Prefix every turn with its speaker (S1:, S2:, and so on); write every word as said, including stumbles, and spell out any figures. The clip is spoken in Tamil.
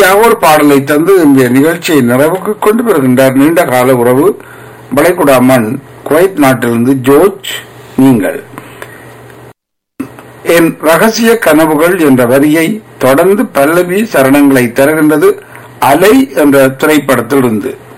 S1: ஒரு பாடலை தந்து இந்த நிகழ்ச்சியை நிறைவுக்கு கொண்டு வருகின்றார். நீண்ட கால உறவு வளைகுடா மண் குவைத் நாட்டிலிருந்து ஜோர்ஜ். நீங்கள் என் ரகசிய கனவுகள் என்ற வரியை தொடர்ந்து பல்லவி சரணங்களை தருகின்றது அலை என்ற திரைப்படத்தில் இருந்து.